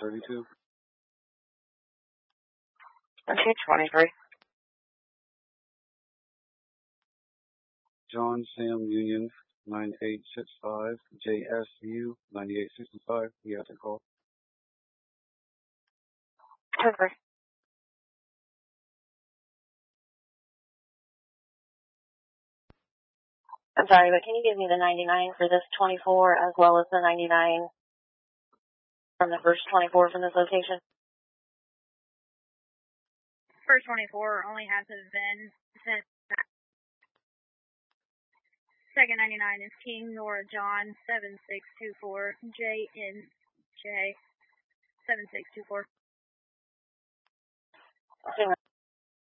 32. Okay, 23. John Sam Union 9865, JSU 9865. You have to call. 23. I'm sorry, but can you give me the 99 for this 24 as well as the 99 from the first 24 from this location? First 24 only has a VIN sent back. Second 99 is King Nora John 7624 JNJ 7624.